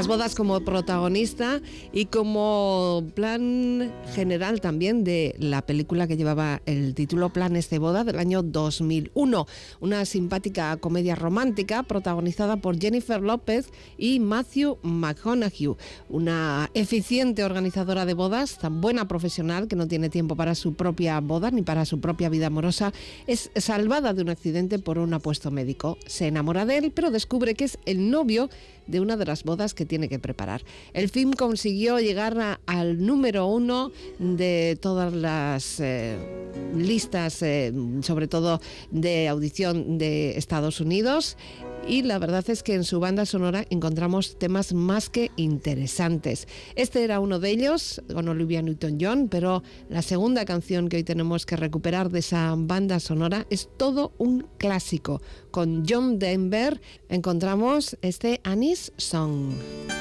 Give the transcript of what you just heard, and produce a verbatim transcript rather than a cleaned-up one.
las bodas como protagonista y como plan general también de la película que llevaba el título Planes de boda del año dos mil uno. Una simpática comedia romántica protagonizada por Jennifer López y Matthew McConaughey. Una eficiente organizadora de bodas, tan buena profesional que no tiene tiempo para su propia boda ni para su propia vida amorosa, es salvada de un accidente por un apuesto médico. Se enamora de él, pero descubre que es el novio de una de las bodas que tiene que preparar. El film consiguió llegar a, al número uno de todas las eh, listas, eh, sobre todo de audición de Estados Unidos, y la verdad es que en su banda sonora encontramos temas más que interesantes. Este era uno de ellos, con Olivia Newton-John, pero la segunda canción que hoy tenemos que recuperar de esa banda sonora es todo un clásico. Con John Denver encontramos este Annie's Song.